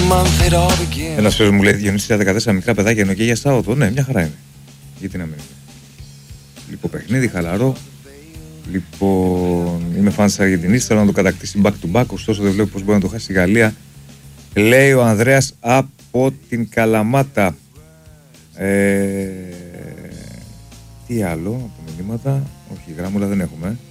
Ένας φίλος μου λέει Διονύση 14 μικρά παιδάκια ενώ και για Σάββατο. Ναι, μια χαρά είναι. Γιατί να μην είναι. Λοιπόν, παιχνίδι, χαλαρό. Λοιπόν, είμαι φαν της Αργεντινής. Θέλω να το κατακτήσει back to back. Ωστόσο, δεν βλέπω πώς μπορεί να το χάσει η Γαλλία. Λέει ο Ανδρέας από την Καλαμάτα. Τι άλλο από μηνύματα. Όχι, γράμμουλα δεν έχουμε.